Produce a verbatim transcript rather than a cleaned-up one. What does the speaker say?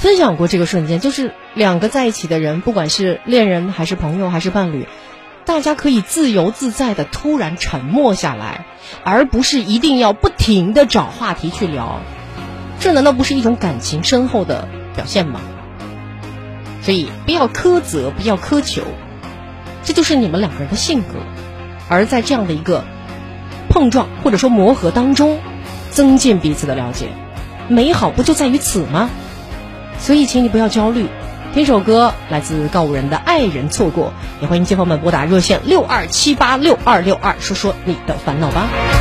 分享过这个瞬间，就是两个在一起的人，不管是恋人还是朋友还是伴侣，大家可以自由自在的突然沉默下来，而不是一定要不停的找话题去聊，这难道不是一种感情深厚的表现吗？所以不要苛责，不要苛求，这就是你们两个人的性格。而在这样的一个碰撞或者说磨合当中，增进彼此的了解，美好不就在于此吗？所以请你不要焦虑，听首歌，来自告五人的《爱人错过》，也欢迎街坊们拨打热线六二七八六二六二，说说你的烦恼吧。